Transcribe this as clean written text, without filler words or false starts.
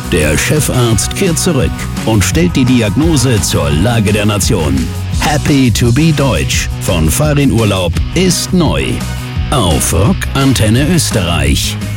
Der Chefarzt kehrt zurück und stellt die Diagnose zur Lage der Nation. Happy to be Deutsch von Farin Urlaub ist neu. Auf Rock Antenne Österreich.